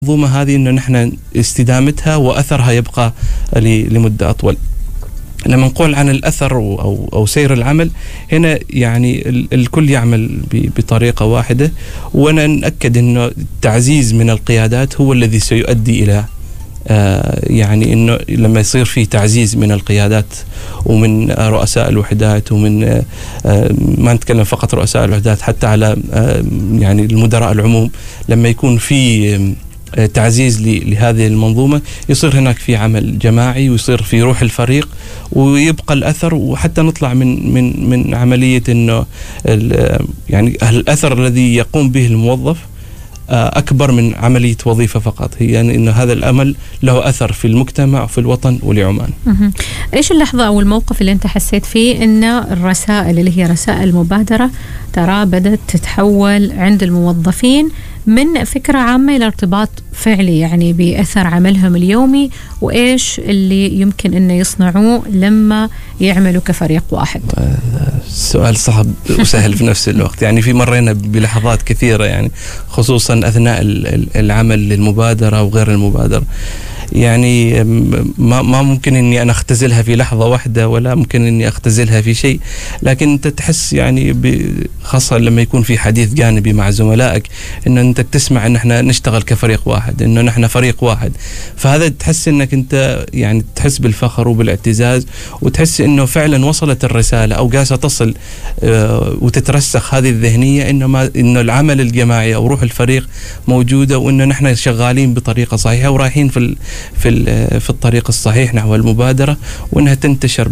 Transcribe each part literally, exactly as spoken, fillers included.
المنظومة هذه إنه نحن استدامتها وأثرها يبقى لمدة أطول. لما نقول عن الأثر أو أو سير العمل هنا يعني الكل يعمل بطريقة واحدة، وأنا نأكد إنه التعزيز من القيادات هو الذي سيؤدي إلى آه يعني إنه لما يصير في تعزيز من القيادات ومن رؤساء الوحدات ومن آه ما نتكلم فقط رؤساء الوحدات، حتى على آه يعني المدراء العموم، لما يكون في تعزيز لهذه المنظومة يصير هناك في عمل جماعي ويصير في روح الفريق ويبقى الأثر، وحتى نطلع من من من عملية إنه يعني الأثر الذي يقوم به الموظف أكبر من عملية وظيفة فقط، هي يعني إنه هذا الأمل له أثر في المجتمع وفي الوطن ولعمان. إيش اللحظة أو الموقف اللي أنت حسيت فيه إن الرسائل اللي هي رسائل المبادرة ترى بدأت تتحول عند الموظفين من فكرة عامة إلى ارتباط فعلي يعني بأثر عملهم اليومي، وإيش اللي يمكن أن يصنعوه لما يعملوا كفريق واحد؟ السؤال صعب وسهل في نفس الوقت. يعني في مرينا بلحظات كثيرة يعني خصوصا أثناء العمل للمبادرة وغير المبادرة، يعني ما ما ممكن إني أنا أختزلها في لحظة واحدة ولا ممكن إني أختزلها في شيء، لكن أنت تحس يعني خاصة لما يكون في حديث جانبي مع زملائك إنه أنت تسمع إن إحنا نشتغل كفريق واحد، إنه نحن فريق واحد، فهذا تحس إنك أنت يعني تحس بالفخر وبالاعتزاز، وتحس إنه فعلا وصلت الرسالة أو قاسة تصل آه وتترسخ هذه الذهنية إنه ما إنه العمل الجماعي أو روح الفريق موجودة، وإنه نحن شغالين بطريقة صحيحة ورايحين في في في الطريق الصحيح نحو المبادرة، وإنها تنتشر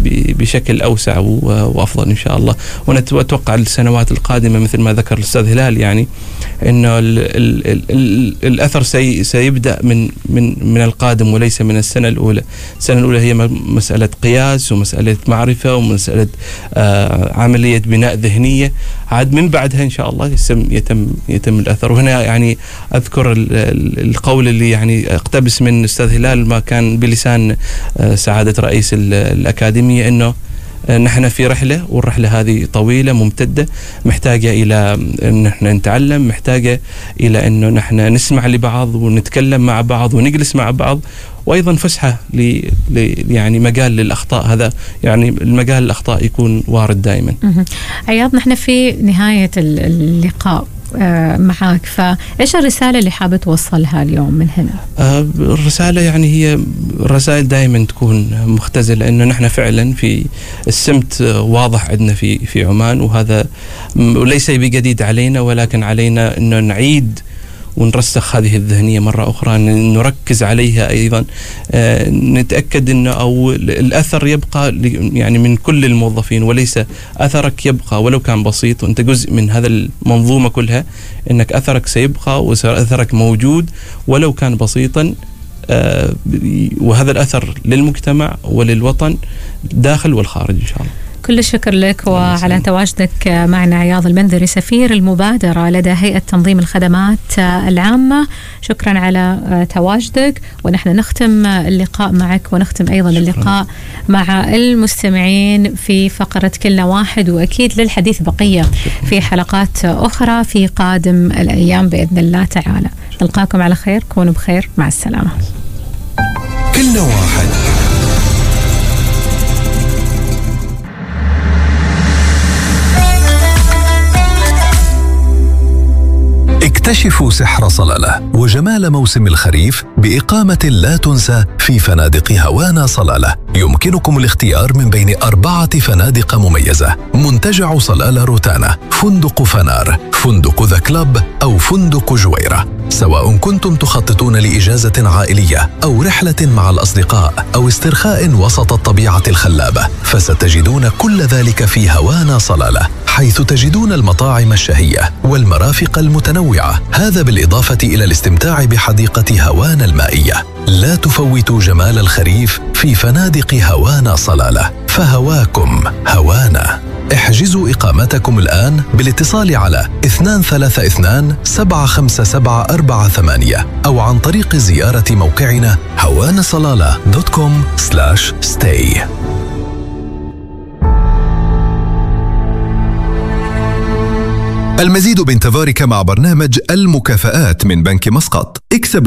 بشكل أوسع وأفضل إن شاء الله. وأنا أتوقع السنوات القادمة مثل ما ذكر الأستاذ هلال يعني إنه ال ال ال ال الأثر سي سيبدأ من من من القادم وليس من السنة الأولى. السنة الأولى هي مسألة قياس ومسألة معرفة ومسألة آه عملية بناء ذهنية، عاد من بعدها إن شاء الله يتم يتم يتم الأثر. وهنا يعني أذكر القول اللي يعني اقتبس من الأستاذ هلال ما كان بلسان آه سعادة رئيس الأكاديمية، إنه نحن في رحلة، والرحلة هذه طويلة ممتدة، محتاجة إلى أن نحن نتعلم، محتاجة إلى أنه نحن نسمع لبعض ونتكلم مع بعض ونجلس مع بعض، وأيضا فسحة ل يعني مجال للأخطاء. هذا يعني المجال الأخطاء يكون وارد دائما. عياض، نحن في نهاية اللقاء معاك، فإيش الرسالة اللي حابة توصلها اليوم من هنا؟ آه الرسالة يعني هي الرسائل دائما تكون مختزلة، إنه نحن فعلا في السمت واضح عندنا في في عمان، وهذا وليس بجديد علينا، ولكن علينا إنه نعيد ونرسخ هذه الذهنية مرة أخرى، نركز عليها أيضا، آه نتأكد أنه أو الأثر يبقى يعني من كل الموظفين، وليس أثرك يبقى ولو كان بسيط، وأنت جزء من هذا المنظومة كلها، أنك أثرك سيبقى وأثرك موجود ولو كان بسيطا، آه وهذا الأثر للمجتمع وللوطن داخل والخارج إن شاء الله. كل الشكر لك وعلى تواجدك معنا عياض المنذري، سفير المبادرة لدى هيئة تنظيم الخدمات العامة. شكرا على تواجدك، ونحن نختم اللقاء معك ونختم أيضا شكرا. اللقاء مع المستمعين في فقرة كلنا واحد، وأكيد للحديث بقية شكرا. في حلقات أخرى في قادم الأيام بإذن الله تعالى. نلقاكم على خير، كونوا بخير، مع السلامة. كلنا واحد. اكتشفوا سحر صلالة وجمال موسم الخريف بإقامة لا تنسى في فنادق هوانا صلالة. يمكنكم الاختيار من بين أربعة فنادق مميزة: منتجع صلالة روتانا، فندق فنار، فندق ذا كلاب، أو فندق جويرة. سواء كنتم تخططون لإجازة عائلية أو رحلة مع الأصدقاء أو استرخاء وسط الطبيعة الخلابة، فستجدون كل ذلك في هوانا صلالة، حيث تجدون المطاعم الشهية والمرافق المتنوعة، هذا بالإضافة إلى الاستمتاع بحديقة هوانا المائية. لا تفوتوا جمال الخريف في فنادق هوانا صلالة، فهواكم هوانا. احجزوا إقامتكم الآن بالاتصال على اثنين ثلاثة اثنين سبعة خمسة سبعة أربعة ثمانية أو عن طريق زيارة موقعنا هوانا صلالة دوت كوم سلاش ستاي. المزيد بانتظارك مع برنامج المكافآت من بنك مسقط. اكسب